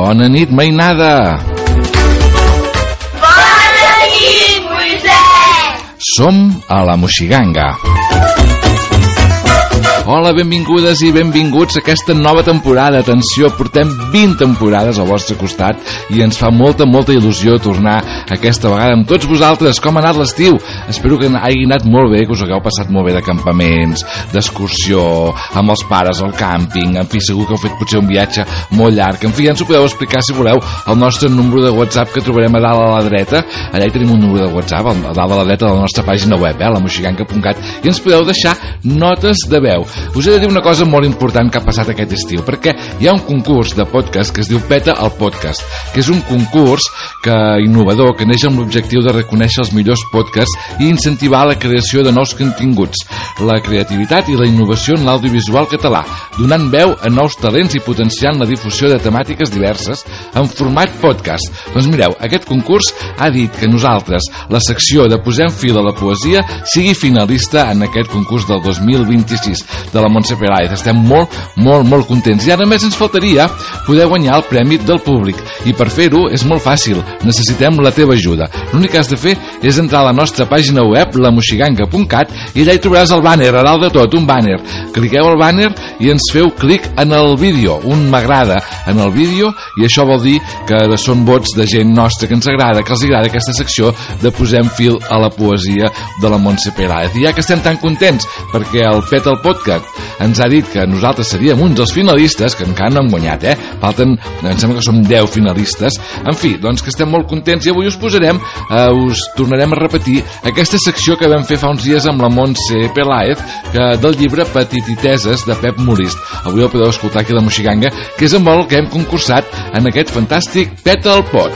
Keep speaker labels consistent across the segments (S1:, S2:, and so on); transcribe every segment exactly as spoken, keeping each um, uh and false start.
S1: Bona nit, mainada!
S2: Bona nit, Moisès!
S1: Som a la Moixiganga. Hola, benvingudes i benvinguts a aquesta nova temporada. Atenció, portem vint temporades al vostre costat i ens fa molta, molta il·lusió tornar aquesta vegada amb tots vosaltres. Com ha anat l'estiu? Espero que hagi anat molt bé, que us hagueu passat molt bé de campaments, d'excursió, amb els pares, al càmping, en fi, segur que heu fet potser un viatge molt llarg. En fi, ja ens ho podeu explicar, si voleu, al nostre número de WhatsApp que trobarem a dalt a la dreta. Allà hi tenim un número de WhatsApp, a dalt a la dreta de la nostra pàgina web, eh, la moixiganga punt cat, i ens podeu deixar notes de veu. Us he de dir una cosa molt important que ha passat aquest estiu, perquè hi ha un concurs de podcast que es diu Peta el Podcast, que és un concurs que, innovador, que neix amb l'objectiu de reconèixer els millors podcasts i incentivar la creació de nous continguts, la creativitat i la innovació en l'audiovisual català, donant veu a nous talents i potenciant la difusió de temàtiques diverses en format podcast. Doncs mireu, aquest concurs ha dit que nosaltres, la secció de Posem fil a la poesia, sigui finalista en aquest concurs del dos mil vint-i-sis de la Montse Pérez. Estem molt, molt, molt contents. I ara més ens faltaria poder guanyar el premi del públic. I per fer-ho és molt fàcil. Necessitem la teva ajuda. L'únic que has de fer és entrar a la nostra pàgina web, la moixiganga punt cat, i allà hi trobaràs el bàner, a dalt de tot, un bàner. Cliqueu al bàner i ens feu clic en el vídeo, un m'agrada en el vídeo, i això vol dir que són vots de gent nostra que ens agrada, que els agrada aquesta secció de Posem fil a la poesia de la Montse Pérez. I ja que estem tan contents perquè el Peta el Podcast ens ha dit que nosaltres seríem uns dels finalistes, que encara no hem guanyat, eh? Falten, em sembla que som deu finalistes. En fi, doncs que estem molt contents i avui us posarem, eh, us tornarem a repetir aquesta secció que vam fer fa uns dies amb la Montse Pérez, que, del llibre Petititeses de Pep Molist. Avui el podeu escoltar aquí a la Moixiganga, que és amb el que hem concursat en aquest fantàstic Peta el Pot.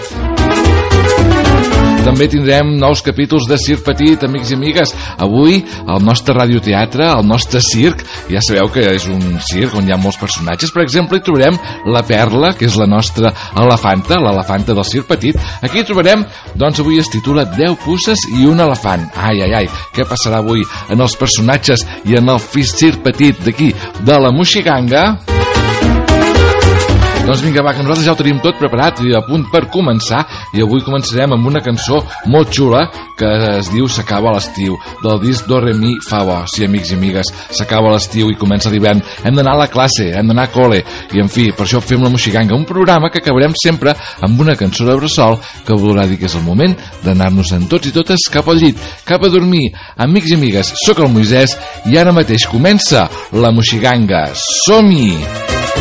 S1: També tindrem nous capítols de Circ Petit, amics i amigues. Avui, el nostre radioteatre, el nostre circ, ja sabeu que és un circ on hi ha molts personatges. Per exemple, hi trobarem la Perla, que és la nostra elefanta, l'elefanta del Circ Petit. Aquí trobarem, doncs avui es titula deu puces i un elefant. Ai, ai, ai, què passarà avui en els personatges i en el Circ Petit d'aquí, de la Moixiganga? Doncs vinga, va, que nosaltres ja ho tenim tot preparat i a punt per començar, i avui començarem amb una cançó molt xula que es diu S'acaba l'estiu, del disc Do Re Mi Fa Bo. Sí, amics i amigues, s'acaba l'estiu i comença l'hivern, hem d'anar a la classe, hem d'anar a col·le, i en fi, per això fem la Moixiganga, un programa que acabarem sempre amb una cançó de bressol que voldrà dir que és el moment d'anar-nos-en tots i totes cap al llit, cap a dormir. Amics i amigues, sóc el Moisès i ara mateix comença la Moixiganga. Som-hi!